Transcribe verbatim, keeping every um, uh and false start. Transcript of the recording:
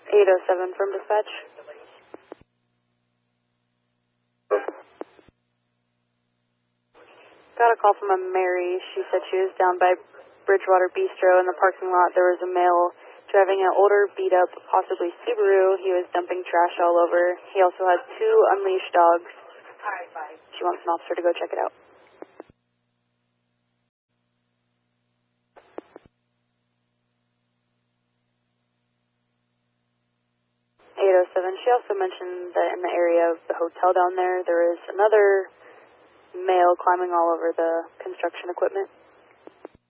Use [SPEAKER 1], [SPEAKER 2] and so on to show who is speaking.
[SPEAKER 1] eight oh seven from dispatch. Got a call from a Mary. She said she was down by Bridgewater Bistro in the parking lot. There was a male driving an older, beat-up, possibly Subaru. He was dumping trash all over. He also had two unleashed dogs. She wants an officer to go check it out. eight oh seven. She also mentioned that in the area of the hotel down there, there is another male climbing all over the construction equipment.